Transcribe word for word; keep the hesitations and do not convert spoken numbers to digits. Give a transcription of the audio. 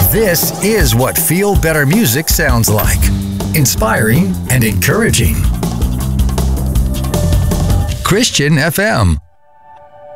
This is what Feel Better music sounds like. Inspiring and encouraging. Christian F M.